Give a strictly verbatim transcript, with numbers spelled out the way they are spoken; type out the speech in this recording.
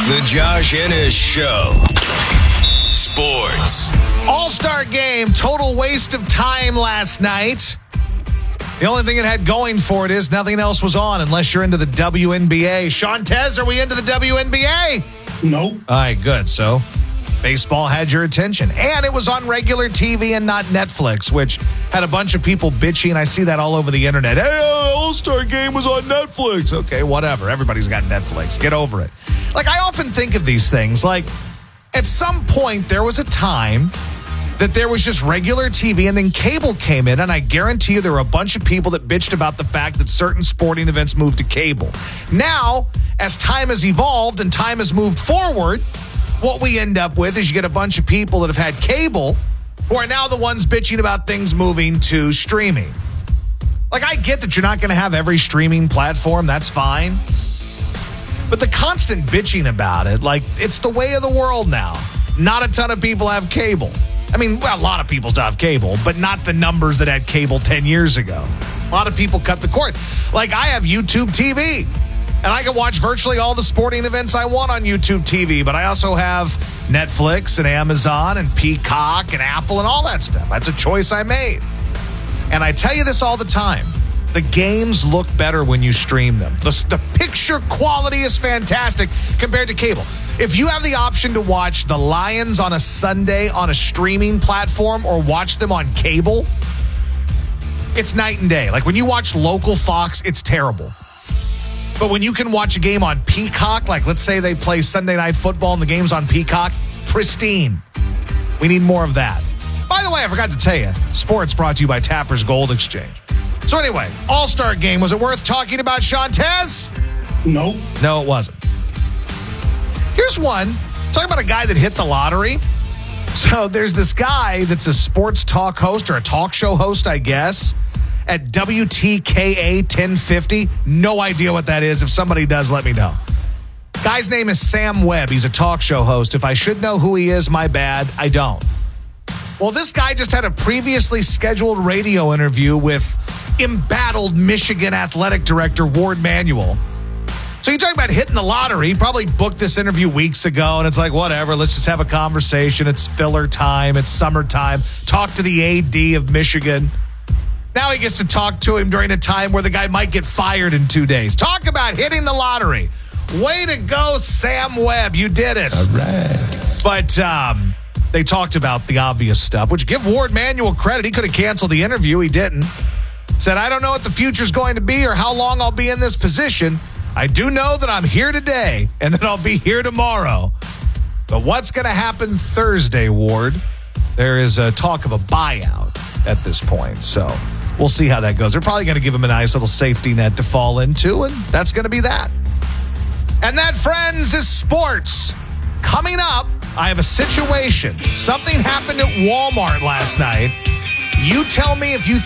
The Josh Ennis Show. Sports. All-Star Game, total waste of time last night. The only thing it had going for it is nothing else was on unless you're into the W N B A. Sean Tez, are we into the W N B A? Nope. All right, good. So baseball had your attention. And it was on regular T V and not Netflix, which had a bunch of people bitching. I see that all over the internet. Hey, uh, All-Star Game was on Netflix. Okay, whatever. Everybody's got Netflix. Get over it. Like, I often think of these things. Like, at some point, there was a time that there was just regular T V and then cable came in, and I guarantee you there were a bunch of people that bitched about the fact that certain sporting events moved to cable. Now, as time has evolved and time has moved forward, what we end up with is you get a bunch of people that have had cable who are now the ones bitching about things moving to streaming. Like, I get that you're not going to have every streaming platform. That's fine. But the constant bitching about it, like, it's the way of the world now. Not a ton of people have cable. I mean, well, a lot of people still have cable, but not the numbers that had cable ten years ago. A lot of people cut the cord. Like, I have YouTube T V, and I can watch virtually all the sporting events I want on YouTube T V, but I also have Netflix and Amazon and Peacock and Apple and all that stuff. That's a choice I made. And I tell you this all the time. The games look better when you stream them. The, the picture quality is fantastic compared to cable. If you have the option to watch the Lions on a Sunday on a streaming platform or watch them on cable, it's night and day. Like, when you watch local Fox, it's terrible. But when you can watch a game on Peacock, like let's say they play Sunday Night Football and the game's on Peacock, pristine. We need more of that. By the way, I forgot to tell you, sports brought to you by Tapper's Gold Exchange. So anyway, All-Star Game, was it worth talking about, Sean Tez? Nope. No, it wasn't. Here's one. Talking about a guy that hit the lottery. So there's this guy that's a sports talk host or a talk show host, I guess, at W T K A ten fifty. No idea what that is. If somebody does, let me know. Guy's name is Sam Webb. He's a talk show host. If I should know who he is, my bad. I don't. Well, this guy just had a previously scheduled radio interview with embattled Michigan athletic director Ward Manuel. So you're talking about hitting the lottery. He probably booked this interview weeks ago, and it's like, whatever, let's just have a conversation. It's filler time. It's summertime. Talk to the A D of Michigan. Now he gets to talk to him during a time where the guy might get fired in two days. Talk about hitting the lottery. Way to go, Sam Webb. You did it. All right. But um, they talked about the obvious stuff, which give Ward Manuel credit. He could have canceled the interview. He didn't. Said, I don't know what the future's going to be or how long I'll be in this position. I do know that I'm here today and that I'll be here tomorrow. But what's going to happen Thursday, Ward? There is a talk of a buyout at this point. So we'll see how that goes. They're probably going to give him a nice little safety net to fall into, and that's going to be that. And that, friends, is sports. Coming up, I have a situation. Something happened at Walmart last night. You tell me if you